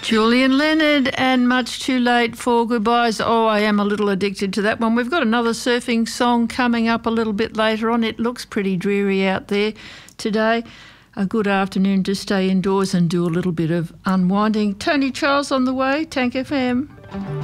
Julian Leonard and Much Too Late for Goodbyes. Oh, I am a little addicted to that one. We've got another surfing song coming up a little bit later on. It looks pretty dreary out there today. A good afternoon to stay indoors and do a little bit of unwinding. Tony Charles on the way, Tank FM.